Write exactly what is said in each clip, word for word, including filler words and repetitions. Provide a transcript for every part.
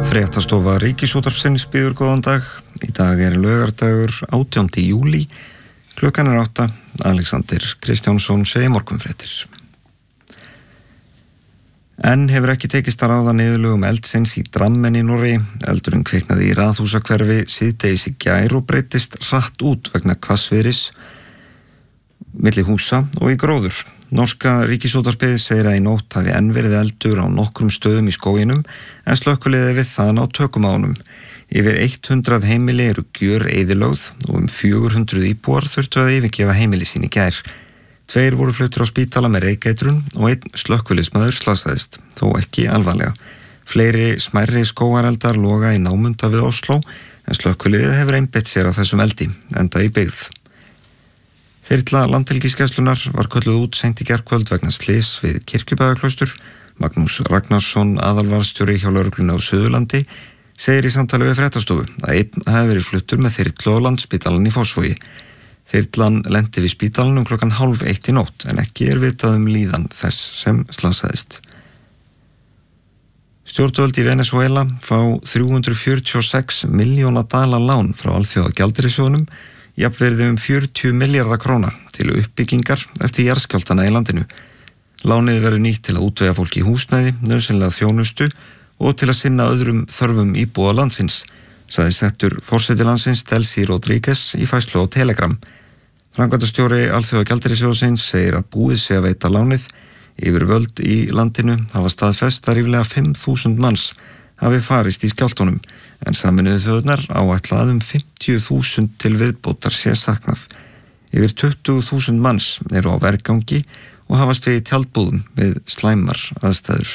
Fréttastofa Ríkisútvarpsins býður góðan dag. Í dag er laugardagur átjándi júlí. Klukkan er átta. Alexander Kristjánsson segir morgunfréttir. Enn hefur ekki tekist að ráða niðurlögum eldsins í Drammen í Noregi. Eldurinn kviknaði í Raðhúsahverfi síðdegis í gær og breyttist hratt út vegna hvassviðris milli húsa og í gróður. Norska Ríkisútvarpið segir að í nótt hafi enn verið eldur á nokkrum stöðum í skóginum en slökkviliðið við það ná tökum á honum. Yfir hundrað heimili eru gjöreyðilögð og um fjögur hundruð íbúar þurftu að yfirgefa heimili sín í gær. Tveir voru fluttir á spítala með reykeitrun og einn slökkviliðsmaður slasaðist, þó ekki alvarlega. Fleiri smærri skógareldar loga í námunda við Oslo en slökkviliðið hefur einbeitt sér að þessum eldi, enda í byggð. Þyrla Landhelgisgæslunnar var kölluð út seint í gærkvöld vegna slys við Kirkjubæjarklaustur. Magnús Ragnarsson, aðalvarðstjóri hjá lögreglunni á Suðurlandi, segir í samtali við fréttastofu að einn hafi verið fluttur með þyrlu á Landspítalann í Fossvogi. Þyrlan lenti við spítalanum klukkan hálf eitt í nótt en ekki er vitað um líðan þess sem slasaðist. Stjórnvöld í Venezuela fá þrjú hundruð fjörutíu og sex milljóna dala lán frá Alþjóðagjaldeyrissjóðnum, jafnvirði um fjörutíu milljarða króna til uppbyggingar eftir jarðskjálftana í landinu. Lánið verður nýtt til að útvega fólki í húsnæði, nauðsynlega þjónustu og til að sinna öðrum þörfum íbúa landsins, sagði settur forseti landsins Delcy Rodríguez í færslu á Telegram. Framkvæmdastjóri Alþjóðagjaldeyrissjóðsins segir að búið sé að veita lánið. Yfirvöld í landinu hafa staðfest að ríflega fimm þúsund manns hafi farist í skjálftunum, en Sameinuðu þjóðirnar áætla að um fimmtíu þúsund til viðbótar sé saknað. Yfir tuttugu þúsund manns eru á vergangi og hafast við í tjaldbúðum við slæmar aðstæður.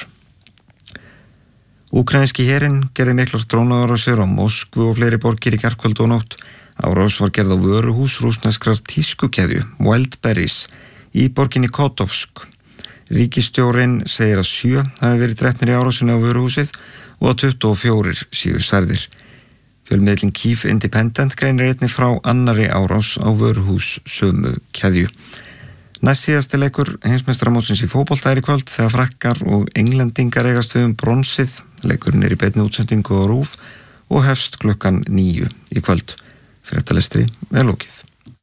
Úkraínski herinn gerði miklar drónaárásir á Moskvu og fleiri borgir í gærkvöld og nótt. Árás var gerð á vöruhús rússneskrar tískukeðju Wildberries í borginni Kotovsk. Ríkisstjórinn segir að sjö hafi verið drepnir í árásinu á vöruhúsið og að tuttugu og fjórir séu særðir. Fjölmiðlinn Kyiv Independent greinir einnig frá annarri árás á vöruhús sömu keðju. Næst síðasti leikur heimsmeistaramótsins í fótbolta er í kvöld þegar Frakkar og Englendingar eigast við um bronsið. Leikurinn er í beinni útsendingu á RÚV og hefst klukkan níu í kvöld. Fréttalestri er lokið.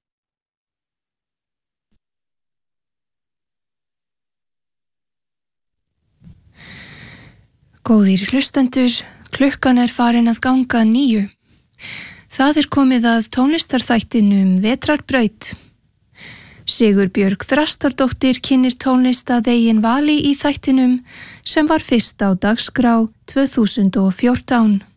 Góðir hlustendur, klukkan er farin að ganga níu. Það er komið að tónlistarþættinum Vetrarbraut. Sigurbjörg Þrastardóttir kynnir tónlist að eigin vali í þættinum sem var fyrst á dagskrá tvö þúsund og fjórtán.